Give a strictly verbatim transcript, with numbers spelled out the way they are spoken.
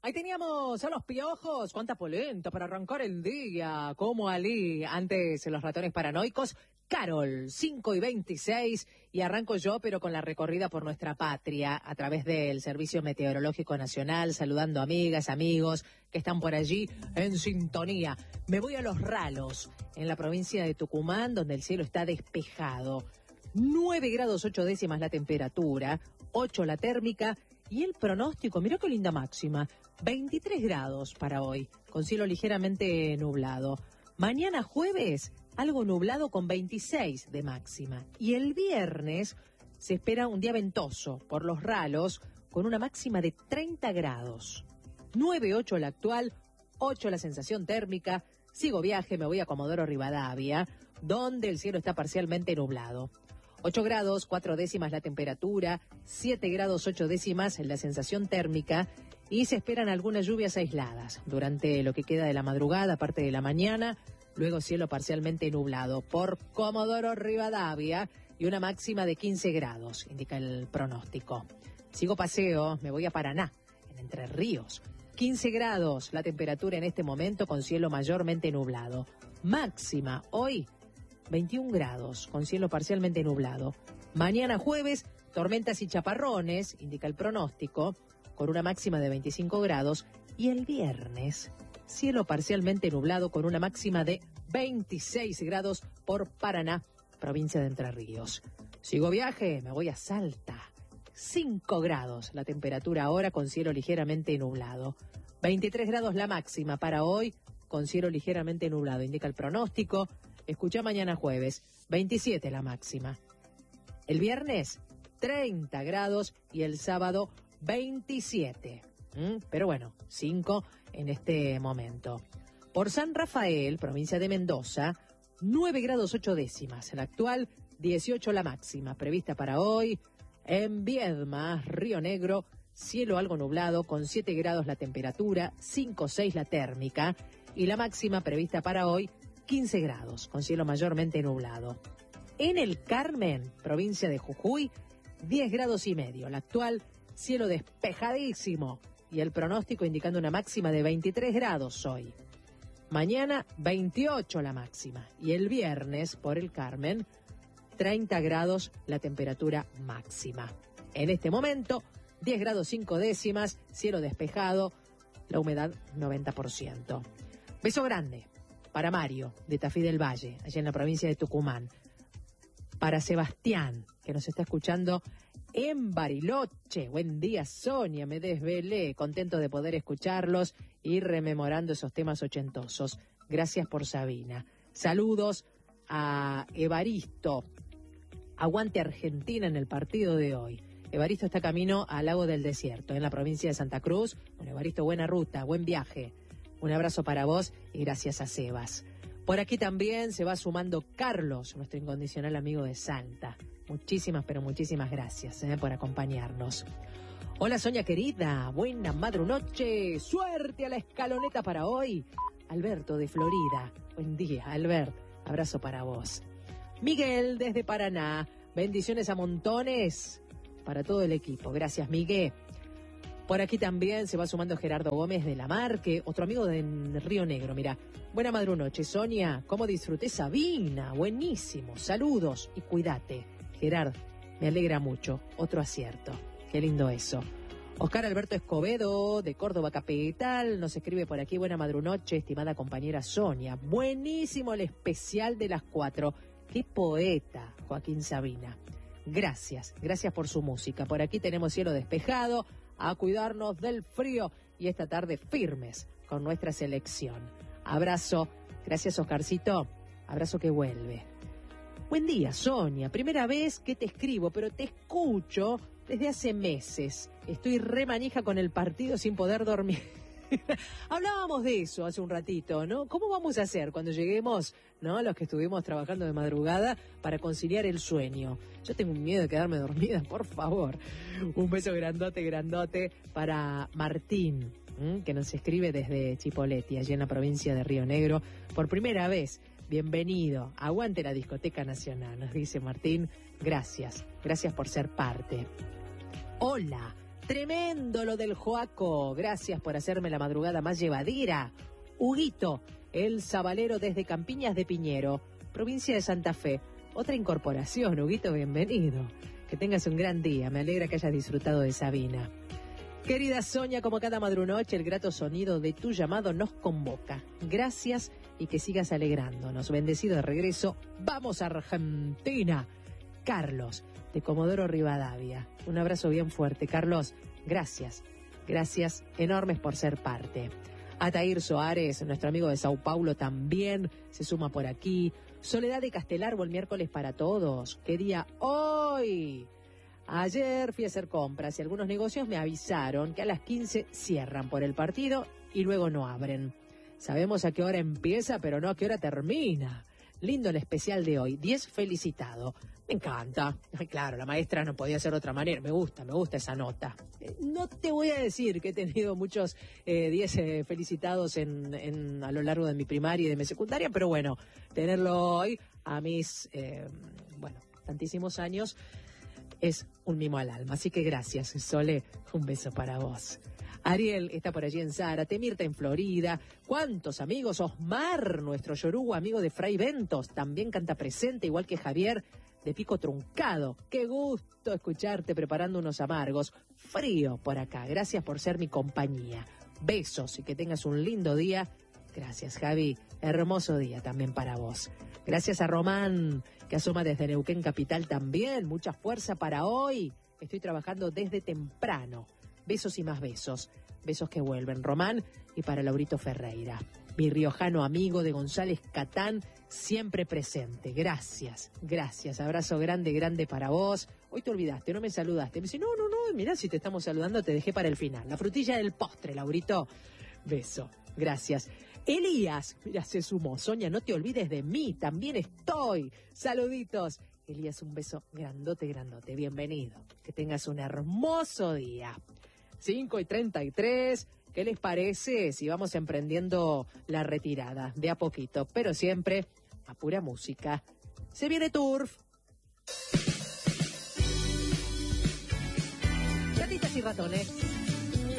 Ahí teníamos a los piojos, cuánta polenta para arrancar el día, como Ali, antes los ratones paranoicos, Carol, cinco y veintiséis, y arranco yo, pero con la recorrida por nuestra patria, a través del Servicio Meteorológico Nacional, saludando amigas, amigos que están por allí en sintonía. Me voy a Los Ralos, en la provincia de Tucumán, donde el cielo está despejado. nueve grados ocho décimas la temperatura, ocho la térmica, y el pronóstico, mirá qué linda máxima, veintitrés grados para hoy, con cielo ligeramente nublado. Mañana jueves, algo nublado con veintiséis de máxima. Y el viernes se espera un día ventoso por Los Ralos, con una máxima de treinta grados. nueve ocho la actual, ocho la sensación térmica. Sigo viaje, me voy a Comodoro Rivadavia, donde el cielo está parcialmente nublado. ocho grados, cuatro décimas la temperatura, siete grados, ocho décimas la sensación térmica, y se esperan algunas lluvias aisladas durante lo que queda de la madrugada, parte de la mañana, luego cielo parcialmente nublado por Comodoro Rivadavia y una máxima de quince grados, indica el pronóstico. Sigo paseo, me voy a Paraná, en Entre Ríos. quince grados la temperatura en este momento con cielo mayormente nublado. Máxima hoy veintiún grados, con cielo parcialmente nublado. Mañana jueves, tormentas y chaparrones, indica el pronóstico, con una máxima de veinticinco grados. Y el viernes, cielo parcialmente nublado con una máxima de veintiséis grados por Paraná, provincia de Entre Ríos. Sigo viaje, me voy a Salta. cinco grados la temperatura ahora con cielo ligeramente nublado. veintitrés grados la máxima para hoy, con cielo ligeramente nublado, indica el pronóstico. Escucha mañana jueves, veintisiete la máxima. El viernes, treinta grados y el sábado, veintisiete. ¿Mm? Pero bueno, cinco en este momento. Por San Rafael, provincia de Mendoza, nueve grados ocho décimas. La actual, dieciocho la máxima. Prevista para hoy. En Viedma, Río Negro, cielo algo nublado con siete grados la temperatura, cinco seis la térmica. Y la máxima prevista para hoy, quince grados, con cielo mayormente nublado. En el Carmen, provincia de Jujuy, diez grados y medio. La actual, cielo despejadísimo. Y el pronóstico indicando una máxima de veintitrés grados hoy. Mañana, veintiocho la máxima. Y el viernes, por el Carmen, treinta grados la temperatura máxima. En este momento, diez grados cinco décimas, cielo despejado, la humedad noventa por ciento. Beso grande para Mario, de Tafí del Valle, allá en la provincia de Tucumán. Para Sebastián, que nos está escuchando en Bariloche. Buen día, Sonia, me desvelé, contento de poder escucharlos y rememorando esos temas ochentosos. Gracias por Sabina. Saludos a Evaristo. Aguante Argentina en el partido de hoy. Evaristo está camino al Lago del Desierto, en la provincia de Santa Cruz. Bueno, Evaristo, buena ruta, buen viaje. Un abrazo para vos y gracias a Sebas. Por aquí también se va sumando Carlos, nuestro incondicional amigo de Salta. Muchísimas, pero muchísimas gracias eh, por acompañarnos. Hola, Sonia querida, buena madrunoche, suerte a la escaloneta para hoy. Alberto de Florida, buen día, Albert, abrazo para vos. Miguel desde Paraná, bendiciones a montones para todo el equipo. Gracias, Miguel. Por aquí también se va sumando Gerardo Gómez de La Marque, otro amigo de Río Negro. Mira, buena madrunoche, Sonia. ¿Cómo disfruté Sabina? Buenísimo. Saludos y cuídate. Gerard, me alegra mucho. Otro acierto. Qué lindo eso. Oscar Alberto Escobedo, de Córdoba Capital, nos escribe por aquí. Buena madrunoche, estimada compañera Sonia. Buenísimo el especial de las cuatro. Qué poeta, Joaquín Sabina. Gracias, gracias por su música. Por aquí tenemos cielo despejado. A cuidarnos del frío y esta tarde firmes con nuestra selección. Abrazo, gracias Oscarcito, abrazo que vuelve. Buen día, Sonia, primera vez que te escribo, pero te escucho desde hace meses. Estoy re manija con el partido sin poder dormir. Hablábamos de eso hace un ratito, ¿no? ¿Cómo vamos a hacer cuando lleguemos, ¿no? Los que estuvimos trabajando de madrugada para conciliar el sueño. Yo tengo un miedo de quedarme dormida, por favor. Un beso grandote, grandote para Martín, ¿m? que nos escribe desde Chipoleti, allí en la provincia de Río Negro. Por primera vez, bienvenido. Aguante la Discoteca Nacional, nos dice Martín. Gracias, gracias por ser parte. Hola. Tremendo lo del Joaco. Gracias por hacerme la madrugada más llevadera. Huguito, el sabalero desde Campiñas de Piñero, provincia de Santa Fe. Otra incorporación, Huguito, bienvenido. Que tengas un gran día. Me alegra que hayas disfrutado de Sabina. Querida Sonia, como cada madrunoche, el grato sonido de tu llamado nos convoca. Gracias y que sigas alegrándonos. Bendecido de regreso. ¡Vamos a Argentina! Carlos, de Comodoro Rivadavia. Un abrazo bien fuerte. Carlos, gracias. Gracias enormes por ser parte. Atair Soares, nuestro amigo de Sao Paulo, también se suma por aquí. Soledad de Castelargo, el miércoles para todos. ¿Qué día hoy? Ayer fui a hacer compras y algunos negocios me avisaron que a las quince cierran por el partido y luego no abren. Sabemos a qué hora empieza, pero no a qué hora termina. Lindo el especial de hoy. diez felicitado. Me encanta. Ay, claro, la maestra no podía ser de otra manera. Me gusta, me gusta esa nota. Eh, no te voy a decir que he tenido muchos eh, diez eh, felicitados en, en, a lo largo de mi primaria y de mi secundaria, pero bueno, tenerlo hoy a mis, eh, bueno, tantísimos años es un mimo al alma. Así que gracias, Sole. Un beso para vos. Ariel está por allí en Zárate, Mirta en Florida. ¿Cuántos amigos? Osmar, nuestro yorugo amigo de Fray Ventos, también canta presente, igual que Javier de Pico Truncado. Qué gusto escucharte preparando unos amargos. Frío por acá. Gracias por ser mi compañía. Besos y que tengas un lindo día. Gracias, Javi. Hermoso día también para vos. Gracias a Román, que asoma desde Neuquén Capital también. Mucha fuerza para hoy. Estoy trabajando desde temprano. Besos y más besos. Besos que vuelven. Román y para Laurito Ferreira. Mi riojano amigo de González Catán, siempre presente. Gracias, gracias. Abrazo grande, grande para vos. Hoy te olvidaste, no me saludaste. Me dice, no, no, no, mirá, si te estamos saludando te dejé para el final. La frutilla del postre, Laurito. Beso, gracias. Elías, mira, se sumó. Sonia, no te olvides de mí, también estoy. Saluditos. Elías, un beso grandote, grandote. Bienvenido. Que tengas un hermoso día. cinco y treinta y tres. ¿Qué les parece si vamos emprendiendo la retirada de a poquito? Pero siempre a pura música. Se viene Turf. Gatitas y ratones.